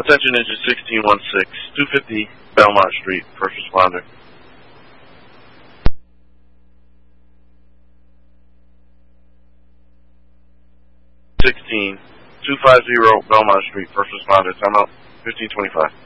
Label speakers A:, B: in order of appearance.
A: Attention engine 1616, 250 Belmont Street, first responder. 250 Belmont Street, first responder. Time out 1525.